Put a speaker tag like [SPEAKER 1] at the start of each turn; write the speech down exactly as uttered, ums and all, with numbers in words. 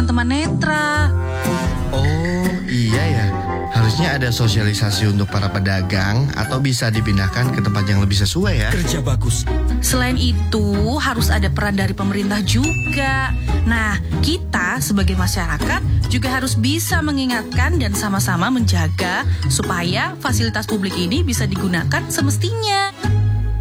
[SPEAKER 1] teman-teman netra.
[SPEAKER 2] Oh iya ya, harusnya ada sosialisasi untuk para pedagang atau bisa dipindahkan ke tempat yang lebih sesuai ya.
[SPEAKER 3] Kerja bagus.
[SPEAKER 1] Selain itu, harus ada peran dari pemerintah juga. Nah, kita sebagai masyarakat juga harus bisa mengingatkan dan sama-sama menjaga supaya fasilitas publik ini bisa digunakan semestinya.